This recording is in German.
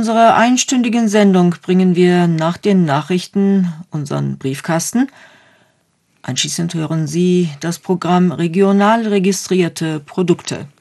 unserer einstündigen Sendung bringen wir nach den Nachrichten unseren Briefkasten. Anschließend hören Sie das Programm Regional registrierte Produkte.